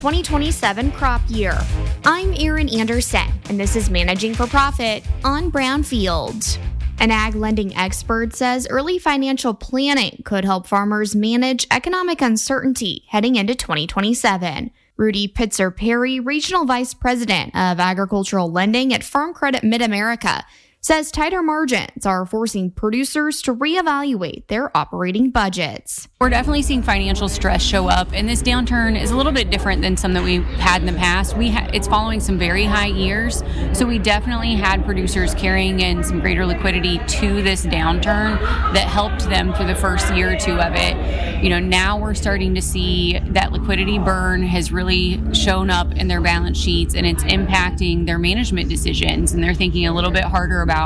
2027 crop year. I'm Erin Anderson, and this is Managing for Profit on Brownfield. An ag lending expert says early financial planning could help farmers manage economic uncertainty heading into 2027. Rudy Pitzer-Perry, Regional Vice President of Agricultural Lending at Farm Credit Mid-America, says tighter margins are forcing producers to reevaluate their operating budgets. We're definitely seeing financial stress show up, and this downturn is a little bit different than some that we've had in the past. It's following some very high years, so we definitely had producers carrying in some greater liquidity to this downturn that helped them through the first year or two of it. Now we're starting to see that liquidity burn has really shown up in their balance sheets, and it's impacting their management decisions, and they're thinking a little bit harder about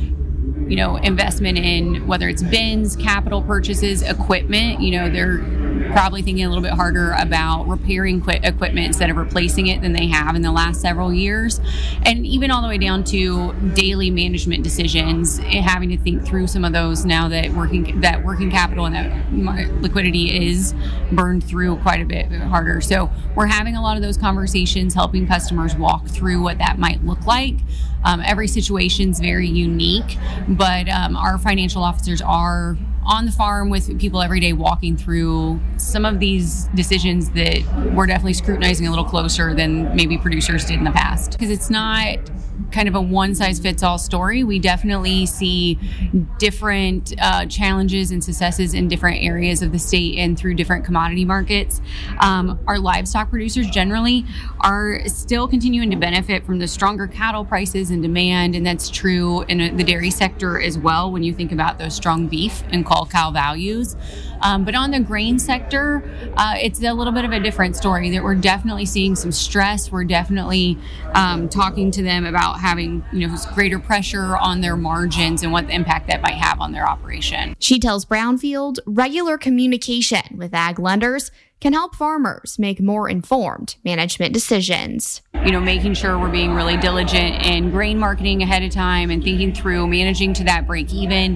investment in whether it's bins, capital purchases, equipment. They're probably thinking a little bit harder about repairing equipment instead of replacing it than they have in the last several years. And even all the way down to daily management decisions, having to think through some of those now that working capital and that liquidity is burned through quite a bit harder. So we're having a lot of those conversations, helping customers walk through what that might look like. Every situation's very unique, but our financial officers are on the farm with people every day walking through some of these decisions that we're definitely scrutinizing a little closer than maybe producers did in the past. Because it's not kind of a one-size-fits-all story. We definitely see different challenges and successes in different areas of the state and through different commodity markets. Our livestock producers generally are still continuing to benefit from the stronger cattle prices and demand, and that's true in the dairy sector as well when you think about those strong beef and cow values. But on the grain sector, it's a little bit of a different story that we're definitely seeing some stress. We're definitely talking to them about having greater pressure on their margins and what the impact that might have on their operation. She tells Brownfield regular communication with ag lenders can help farmers make more informed management decisions. Making sure we're being really diligent in grain marketing ahead of time and thinking through managing to that break even,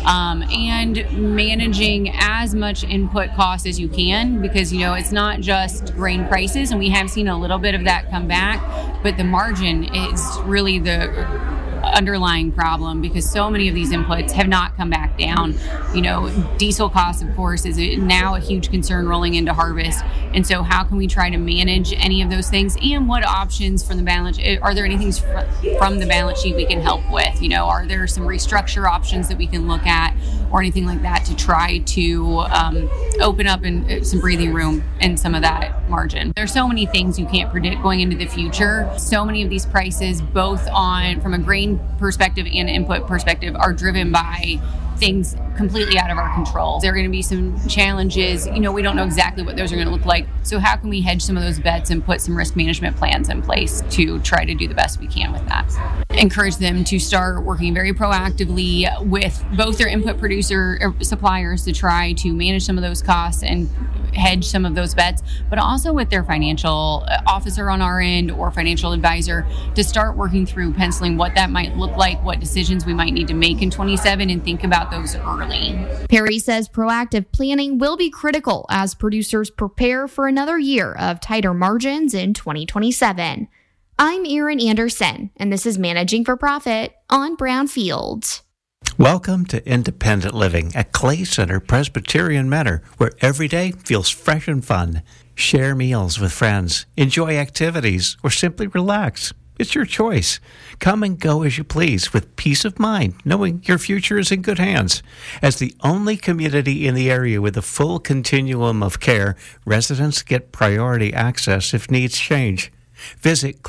and managing as much input cost as you can, because it's not just grain prices, and we have seen a little bit of that come back, but the margin is really the underlying problem, because so many of these inputs have not come back down. Diesel costs, of course, is now a huge concern rolling into harvest. And so how can we try to manage any of those things? And what options from the balance, are there anything from the balance sheet we can help with? Are there some restructure options that we can look at or anything like that to try to open up some breathing room in some of that margin? There's so many things you can't predict going into the future. So many of these prices, both from a grain perspective and input perspective, are driven by things completely out of our control. There are going to be some challenges. We don't know exactly what those are going to look like. So how can we hedge some of those bets and put some risk management plans in place to try to do the best we can with that? Encourage them to start working very proactively with both their input producer or suppliers to try to manage some of those costs and hedge some of those bets, but also with their financial officer on our end or financial advisor to start working through penciling what that might look like, what decisions we might need to make in 27, and think about those early. Perry says proactive planning will be critical as producers prepare for another year of tighter margins in 2027. I'm Erin Anderson, and this is Managing for Profit on Brownfield. Welcome to Independent Living at Clay Center Presbyterian Manor, where every day feels fresh and fun. Share meals with friends, enjoy activities, or simply relax. It's your choice. Come and go as you please with peace of mind, knowing your future is in good hands. As the only community in the area with a full continuum of care, residents get priority access if needs change. Visit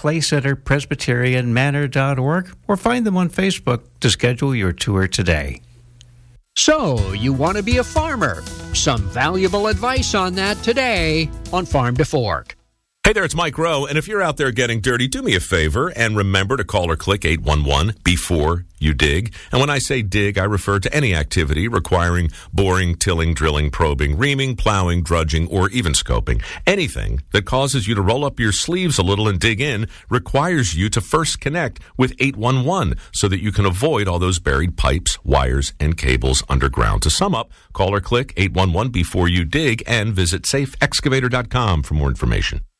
claycenterpresbyterianmanor.org or find them on Facebook to schedule your tour today. So, you want to be a farmer? Some valuable advice on that today on Farm to Fork. Hey there, it's Mike Rowe, and if you're out there getting dirty, do me a favor and remember to call or click 811 before you dig. And when I say dig, I refer to any activity requiring boring, tilling, drilling, probing, reaming, plowing, drudging, or even scoping. Anything that causes you to roll up your sleeves a little and dig in requires you to first connect with 811 so that you can avoid all those buried pipes, wires, and cables underground. To sum up, call or click 811 before you dig and visit safeexcavator.com for more information.